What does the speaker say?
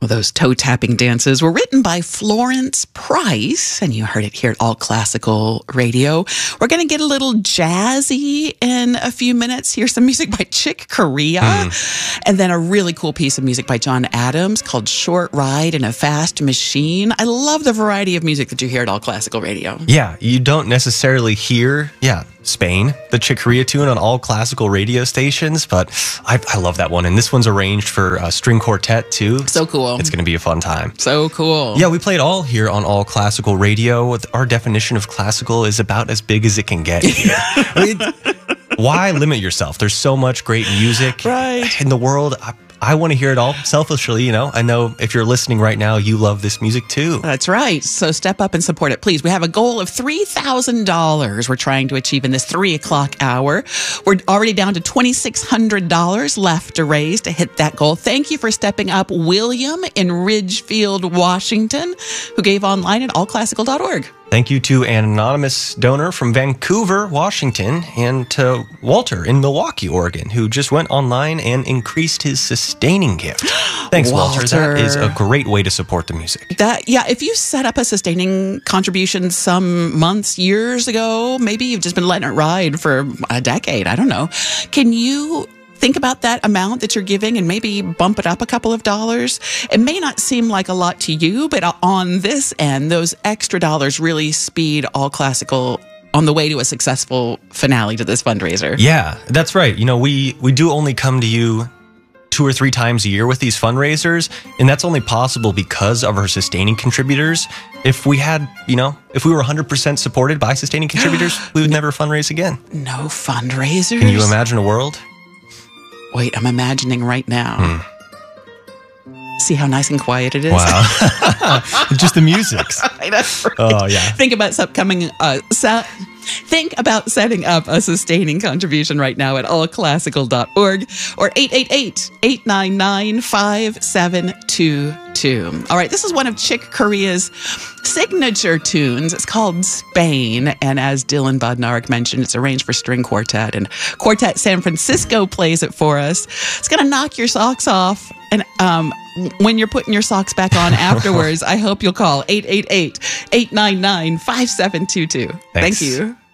Well, those toe-tapping dances were written by Florence Price, and you heard it here at All Classical Radio. We're going to get a little jazzy in a few minutes. Here's some music by Chick Corea, and then a really cool piece of music by John Adams called Short Ride in a Fast Machine. I love the variety of music that you hear at All Classical Radio. Yeah, you don't necessarily hear, Spain, the Chick Corea tune on all classical radio stations, but I love that one. And this one's arranged for a string quartet, too. So cool. It's going to be a fun time. So cool. Yeah, we play it all here on All Classical Radio. Our definition of classical is about as big as it can get here. Why limit yourself? There's so much great music in the world. I want to hear it all selfishly, I know if you're listening right now, you love this music too. That's right. So step up and support it, please. We have a goal of $3,000 we're trying to achieve in this 3 o'clock hour. We're already down to $2,600 left to raise to hit that goal. Thank you for stepping up, William in Ridgefield, Washington, who gave online at allclassical.org. Thank you to an anonymous donor from Vancouver, Washington, and to Walter in Milwaukee, Oregon, who just went online and increased his sustaining gift. Thanks, Walter. That is a great way to support the music. If you set up a sustaining contribution some months, years ago, maybe you've just been letting it ride for a decade. I don't know. Can you think about that amount that you're giving and maybe bump it up a couple of dollars? It may not seem like a lot to you, but on this end, those extra dollars really speed All Classical on the way to a successful finale to this fundraiser. Yeah, that's right. We do only come to you 2 or 3 times a year with these fundraisers, and that's only possible because of our sustaining contributors. If we had, if we were 100% supported by sustaining contributors, we would never fundraise again. No fundraisers? Can you imagine a world? Wait, I'm imagining right now. See how nice and quiet it is? Wow. Just the music. That's right. Oh, yeah. Think about setting up a sustaining contribution right now at allclassical.org or 888-899-5722. All right, this is one of Chick Corea's signature tunes. It's called Spain, and as Dylan Bodnarik mentioned, it's arranged for string quartet, and Quartet San Francisco plays it for us. It's going to knock your socks off, and when you're putting your socks back on afterwards, I hope you'll call 888-899-5722. Thank you.